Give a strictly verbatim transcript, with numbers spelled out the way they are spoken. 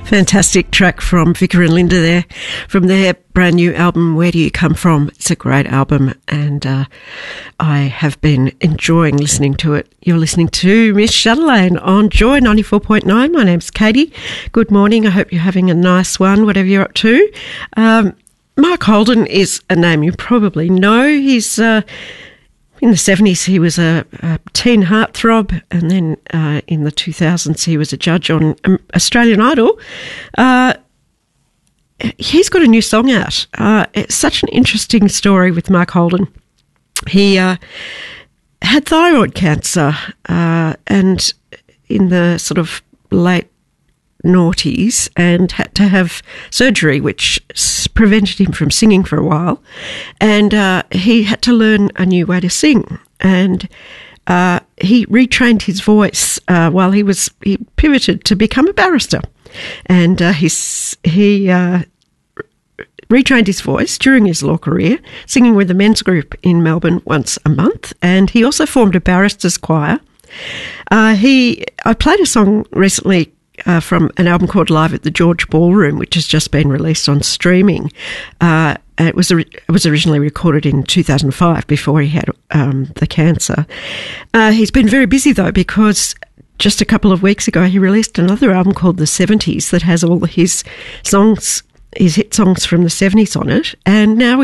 Fantastic track from Vicar and Linda there, from their brand new album, Where Do You Come From? It's a great album, and uh, I have been enjoying listening to it. You're listening to Miss Chatelaine on Joy ninety-four point nine. My name's Katie. Good morning. I hope you're having a nice one, whatever you're up to. Um, Mark Holden is a name you probably know. He's... Uh, In the seventies, he was a, a teen heartthrob, and then uh, in the two thousands, he was a judge on um, Australian Idol. Uh, he's got a new song out. Uh, it's such an interesting story with Mark Holden. He uh, had thyroid cancer, uh, and in the sort of late noughties, and had to have surgery which prevented him from singing for a while, and uh, he had to learn a new way to sing, and uh, he retrained his voice uh, while he was he pivoted to become a barrister, and uh, he's, he uh, retrained his voice during his law career, singing with a men's group in Melbourne once a month, and he also formed a barristers choir. Uh, he I played a song recently Uh, from an album called Live at the George Ballroom, which has just been released on streaming. Uh, it was it was originally recorded in two thousand five, before he had um, the cancer. Uh, he's been very busy, though, because just a couple of weeks ago he released another album called The seventies that has all his songs, his hit songs from the seventies on it, and now